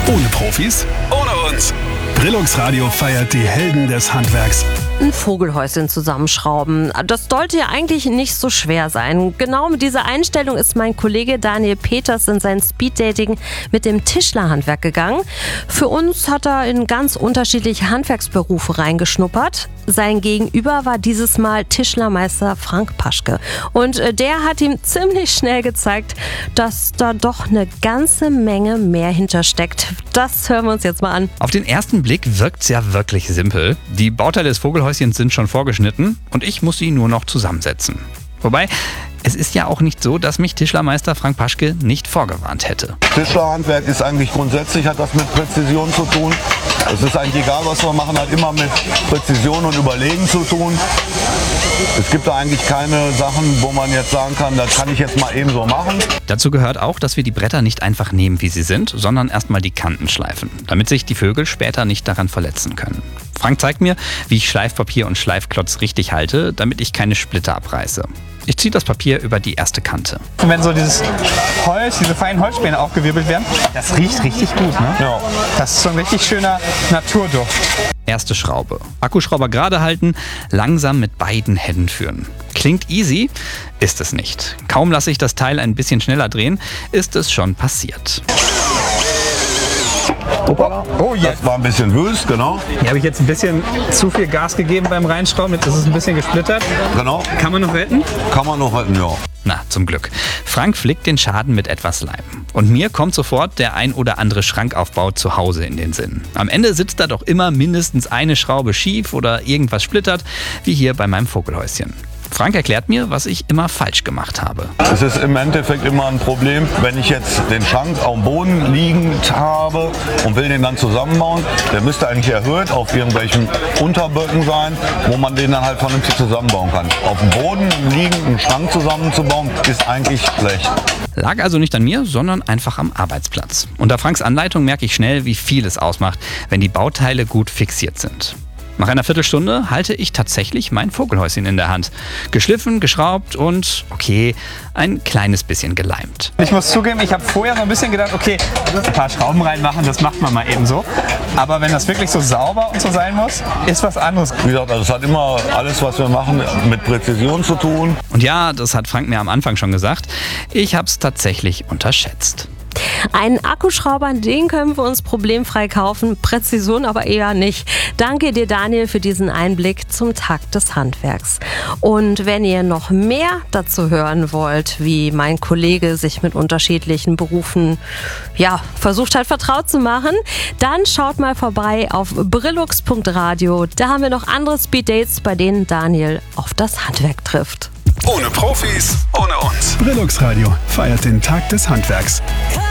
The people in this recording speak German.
Ohne Profis, ohne uns. Brillux Radio feiert die Helden des Handwerks. Ein Vogelhäuschen zusammenschrauben. Das sollte ja eigentlich nicht so schwer sein. Genau mit dieser Einstellung ist mein Kollege Daniel Peters in sein Speeddating mit dem Tischlerhandwerk gegangen. Für uns hat er in ganz unterschiedliche Handwerksberufe reingeschnuppert. Sein Gegenüber war dieses Mal Tischlermeister Frank Paschke. Und der hat ihm ziemlich schnell gezeigt, dass da doch eine ganze Menge mehr hintersteckt. Das hören wir uns jetzt mal an. Auf den ersten Blick wirkt es ja wirklich simpel. Die Bauteile des Vogelhäuschens sind schon vorgeschnitten und ich muss sie nur noch zusammensetzen. Wobei, es ist ja auch nicht so, dass mich Tischlermeister Frank Paschke nicht vorgewarnt hätte. Tischlerhandwerk ist eigentlich grundsätzlich, hat das mit Präzision zu tun. Es ist eigentlich egal, was wir machen, hat immer mit Präzision und Überlegen zu tun. Es gibt da eigentlich keine Sachen, wo man jetzt sagen kann, das kann ich jetzt mal eben so machen. Dazu gehört auch, dass wir die Bretter nicht einfach nehmen, wie sie sind, sondern erstmal die Kanten schleifen, damit sich die Vögel später nicht daran verletzen können. Frank zeigt mir, wie ich Schleifpapier und Schleifklotz richtig halte, damit ich keine Splitter abreiße. Ich ziehe das Papier über die erste Kante. Und wenn so dieses Holz, diese feinen Holzspäne aufgewirbelt werden, das riecht richtig gut, ne? Ja. Das ist so ein richtig schöner Naturduft. Erste Schraube. Akkuschrauber gerade halten, langsam mit beiden Händen führen. Klingt easy, ist es nicht. Kaum lasse ich das Teil ein bisschen schneller drehen, ist es schon passiert. Oh, Das war ein bisschen wüst, genau. Hier habe ich jetzt ein bisschen zu viel Gas gegeben beim Reinschrauben, jetzt ist es ein bisschen gesplittert. Genau. Kann man noch retten? Kann man noch halten, ja. Na, zum Glück. Frank flickt den Schaden mit etwas Leim. Und mir kommt sofort der ein oder andere Schrankaufbau zu Hause in den Sinn. Am Ende sitzt da doch immer mindestens eine Schraube schief oder irgendwas splittert, wie hier bei meinem Vogelhäuschen. Frank erklärt mir, was ich immer falsch gemacht habe. Es ist im Endeffekt immer ein Problem, wenn ich jetzt den Schrank auf dem Boden liegend habe und will den dann zusammenbauen. Der müsste eigentlich erhöht auf irgendwelchen Unterböcken sein, wo man den dann halt vernünftig zusammenbauen kann. Auf dem Boden liegend einen Schrank zusammenzubauen, ist eigentlich schlecht. Lag also nicht an mir, sondern einfach am Arbeitsplatz. Unter Franks Anleitung merke ich schnell, wie viel es ausmacht, wenn die Bauteile gut fixiert sind. Nach einer Viertelstunde halte ich tatsächlich mein Vogelhäuschen in der Hand. Geschliffen, geschraubt und, okay, ein kleines bisschen geleimt. Ich muss zugeben, ich habe vorher so ein bisschen gedacht, okay, ein paar Schrauben reinmachen, das macht man mal eben so. Aber wenn das wirklich so sauber und so sein muss, ist was anderes. Wie gesagt, also es hat immer alles, was wir machen, mit Präzision zu tun. Und ja, das hat Frank mir am Anfang schon gesagt, ich habe es tatsächlich unterschätzt. Einen Akkuschrauber, den können wir uns problemfrei kaufen, Präzision aber eher nicht. Danke dir, Daniel, für diesen Einblick zum Tag des Handwerks. Und wenn ihr noch mehr dazu hören wollt, wie mein Kollege sich mit unterschiedlichen Berufen versucht hat, vertraut zu machen, dann schaut mal vorbei auf brillux.radio. Da haben wir noch andere Speeddates, bei denen Daniel auf das Handwerk trifft. Ohne Profis, ohne uns. Brillux Radio feiert den Tag des Handwerks.